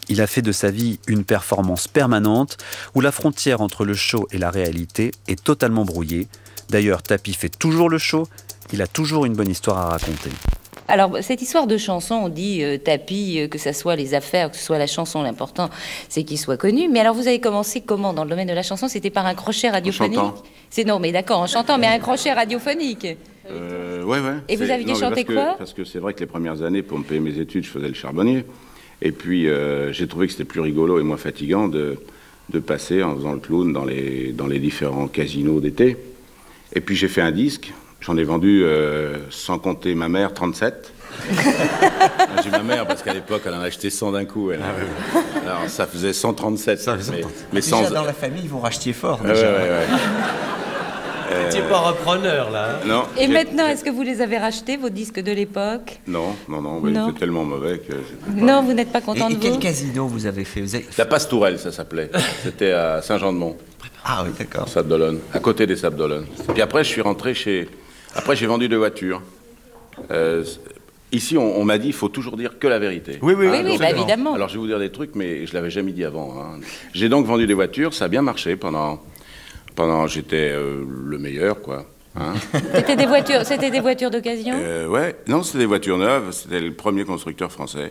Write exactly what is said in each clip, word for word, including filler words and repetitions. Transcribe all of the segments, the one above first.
Il a fait de sa vie une performance permanente où la frontière entre le show et la réalité est totalement brouillée. D'ailleurs, Tapi fait toujours le show, il a toujours une bonne histoire à raconter. Alors, cette histoire de chanson, on dit euh, Tapi, euh, que ce soit les affaires, que ce soit la chanson, l'important, c'est qu'il soit connu. Mais alors, vous avez commencé comment dans le domaine de la chanson? C'était par un crochet radiophonique? En chantant. C'est non, mais d'accord, en chantant, mais un crochet radiophonique. Euh, ouais, ouais. Et vous aviez non, chanté parce quoi? que, Parce que c'est vrai que les premières années, pour me payer mes études, je faisais le charbonnier. Et puis, euh, j'ai trouvé que c'était plus rigolo et moins fatigant de, de passer en faisant le clown dans les, dans les différents casinos d'été. Et puis, j'ai fait un disque. J'en ai vendu, euh, sans compter ma mère, trente-sept. J'ai ma mère, parce qu'à l'époque, elle en a acheté cent d'un coup. Elle. Alors, ça faisait cent trente-sept. Ça faisait mais, mais déjà, sans... dans la famille, vous rachetiez fort, déjà. Ouais, ouais, ouais. Vous n'étiez pas repreneur, là. Hein. Non. Et maintenant, est-ce que vous les avez rachetés, vos disques de l'époque? Non, non, non. Bah, non. ils étaient tellement mauvais que... Pas... Non, vous n'êtes pas content et, de et vous? quel casino vous avez fait? Vous avez... La Pastourelle, ça s'appelait. C'était à Saint-Jean-de-Mont. Ah oui, d'accord. Sables d'Olonne, à côté des Sables d'Olonne. Puis après, je suis rentré chez... Après, j'ai vendu deux voitures. Euh, ici, on, on m'a dit, il faut toujours dire que la vérité. Oui, oui, oui, hein, oui bah, évidemment. Alors, je vais vous dire des trucs, mais je l'avais jamais dit avant. Hein. J'ai donc vendu des voitures, ça a bien marché pendant... Pendant, j'étais euh, le meilleur, quoi. Hein. C'était des voitures, c'était des voitures d'occasion? euh, Ouais, non, c'était des voitures neuves. C'était le premier constructeur français.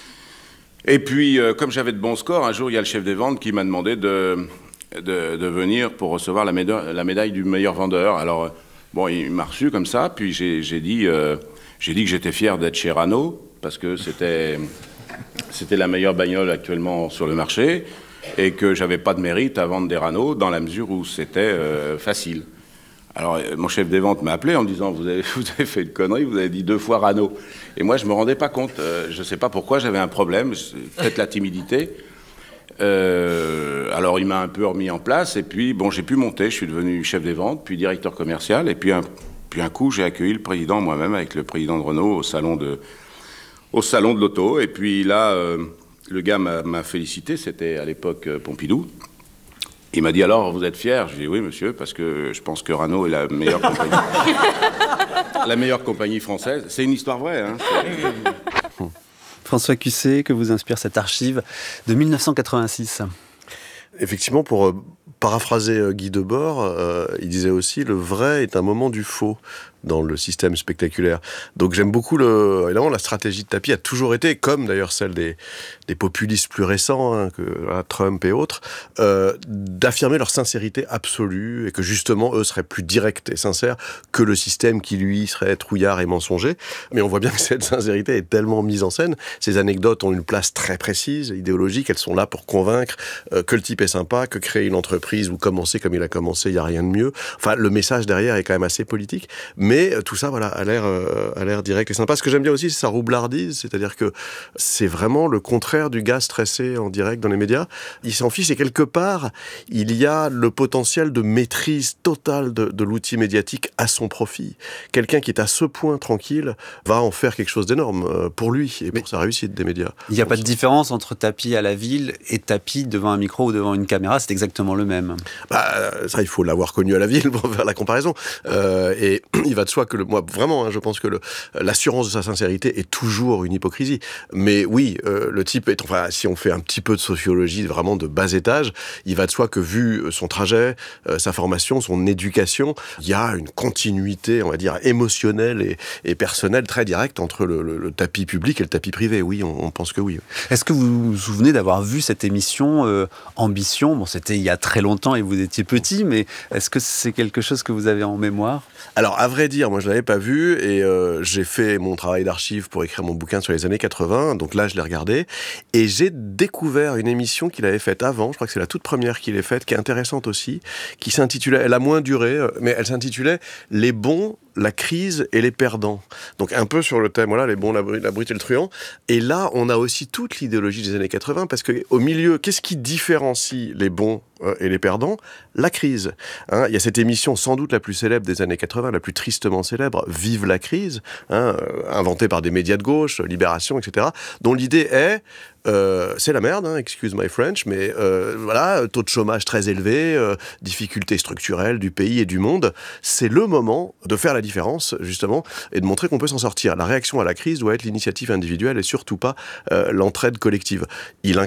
Et puis, euh, comme j'avais de bons scores, un jour, il y a le chef des ventes qui m'a demandé de, de, de venir pour recevoir la médaille, la médaille du meilleur vendeur. Alors, bon, il m'a reçu comme ça, puis j'ai, j'ai dit, euh, j'ai dit que j'étais fier d'être chez Renault, parce que c'était, c'était la meilleure bagnole actuellement sur le marché, et que j'avais pas de mérite à vendre des Renault, dans la mesure où c'était euh, facile. Alors, euh, mon chef des ventes m'a appelé en me disant, vous avez, vous avez fait une connerie, vous avez dit deux fois Renault. Et moi, je me rendais pas compte. Euh, je sais pas pourquoi, j'avais un problème, peut-être la timidité. Euh, alors, il m'a un peu remis en place, et puis, bon, j'ai pu monter. Je suis devenu chef des ventes, puis directeur commercial, et puis un, puis un coup, j'ai accueilli le président moi-même, avec le président de Renault, au salon de, au salon de l'auto. Et puis là, euh, le gars m'a, m'a félicité, c'était à l'époque euh, Pompidou. Il m'a dit, alors, vous êtes fier? Je lui ai dit, oui, monsieur, parce que je pense que Renault est la meilleure compagnie, la meilleure compagnie française. C'est une histoire vraie, hein. François Cusset, que vous inspire cette archive de mille neuf cent quatre-vingt-six? Effectivement, pour euh, paraphraser euh, Guy Debord, euh, il disait aussi « le vrai est un moment du faux » dans le système spectaculaire. Donc j'aime beaucoup, le, évidemment, la stratégie de Tapi a toujours été, comme d'ailleurs celle des, des populistes plus récents, hein, que voilà, Trump et autres, euh, d'affirmer leur sincérité absolue et que justement, eux seraient plus directs et sincères que le système qui, lui, serait trouillard et mensonger. Mais on voit bien que cette sincérité est tellement mise en scène. Ces anecdotes ont une place très précise, idéologique. Elles sont là pour convaincre euh, que le type est sympa, que créer une entreprise ou commencer comme il a commencé, il n'y a rien de mieux. Enfin, le message derrière est quand même assez politique. Mais tout ça, voilà, a l'air, euh, a l'air direct et sympa. Ce que j'aime bien aussi, c'est sa roublardise, c'est-à-dire que c'est vraiment le contraire du gars stressé en direct dans les médias. Il s'en fiche et quelque part, il y a le potentiel de maîtrise totale de, de l'outil médiatique à son profit. Quelqu'un qui est à ce point tranquille va en faire quelque chose d'énorme euh, pour lui et pour Mais sa réussite des médias. Il n'y a pas de différence entre Tapi à la ville et Tapi devant un micro ou devant une caméra, c'est exactement le même. Bah, ça, il faut l'avoir connu à la ville pour faire la comparaison. Euh, et il va de soi que le, moi vraiment, hein, je pense que le, l'assurance de sa sincérité est toujours une hypocrisie. Mais oui, euh, le type est, enfin, si on fait un petit peu de sociologie vraiment de bas étage, il va de soi que vu son trajet, euh, sa formation, son éducation, il y a une continuité, on va dire, émotionnelle et, et personnelle très directe entre le, le, le tapis public et le tapis privé. Oui, on, on pense que oui. Est-ce que vous vous souvenez d'avoir vu cette émission euh, Ambition? Bon, c'était il y a très longtemps et vous étiez petit, mais est-ce que c'est quelque chose que vous avez en mémoire? Alors, à vrai dire, moi je l'avais pas vu et euh, j'ai fait mon travail d'archive pour écrire mon bouquin sur les années quatre-vingts, donc là je l'ai regardé et j'ai découvert une émission qu'il avait faite avant, je crois que c'est la toute première qu'il ait faite, qui est intéressante aussi, qui s'intitulait, elle a moins duré, mais elle s'intitulait « Les bons, la crise et les perdants ». Donc un peu sur le thème, voilà, les bons, la, la brute et le truand. Et là, on a aussi toute l'idéologie des années quatre-vingts, parce qu'au milieu, qu'est-ce qui différencie les bons euh, et les perdants? La crise. Hein, il y a cette émission sans doute la plus célèbre des années quatre-vingts, la plus tristement célèbre, Vive la crise, hein, euh, inventée par des médias de gauche, Libération, et cetera, dont l'idée est... Euh, c'est la merde, hein, excuse my French, mais euh, voilà, taux de chômage très élevé, euh, difficultés structurelles du pays et du monde. C'est le moment de faire la différence, justement, et de montrer qu'on peut s'en sortir. La réaction à la crise doit être l'initiative individuelle et surtout pas euh, l'entraide collective. Il